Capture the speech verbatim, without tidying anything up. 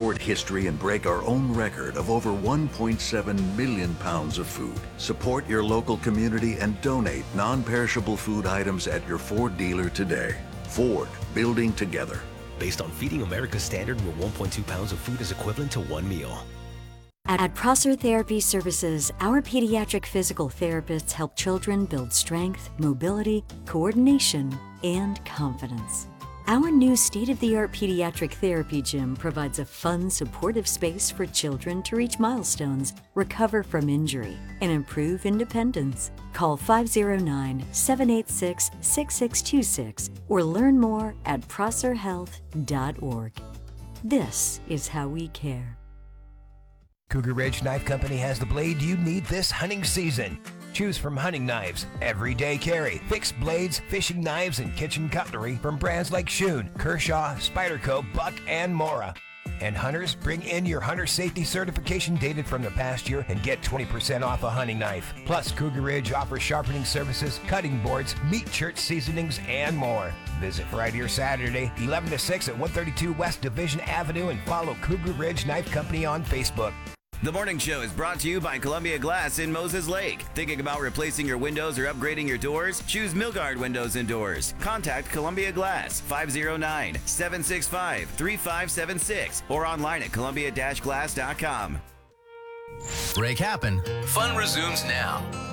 forward history and break our own record of over one point seven million pounds of food. Support your local community and donate non-perishable food items at your Ford dealer today. Ford, building together. Based on Feeding America's standard, where one point two pounds of food is equivalent to one meal. At Prosser Therapy Services, our pediatric physical therapists help children build strength, mobility, coordination, and confidence. Our new state-of-the-art pediatric therapy gym provides a fun, supportive space for children to reach milestones, recover from injury, and improve independence. Call five oh nine, seven eight six, six six two six or learn more at prosser health dot org. This is how we care. Cougar Ridge Knife Company has the blade you need this hunting season. Choose from hunting knives, everyday carry, fixed blades, fishing knives, and kitchen cutlery from brands like Schoon, Kershaw, Spyderco, Buck, and Mora. And hunters, bring in your hunter safety certification dated from the past year and get twenty percent off a hunting knife. Plus, Cougar Ridge offers sharpening services, cutting boards, meat church seasonings, and more. Visit Friday or Saturday, eleven to six at one thirty-two West Division Avenue, and follow Cougar Ridge Knife Company on Facebook. The Morning Show is brought to you by Columbia Glass in Moses Lake. Thinking about replacing your windows or upgrading your doors? Choose Milgard Windows and Doors. Contact Columbia Glass, five oh nine, seven six five, three five seven six or online at columbia dash glass dot com. Break happen. Fun resumes now.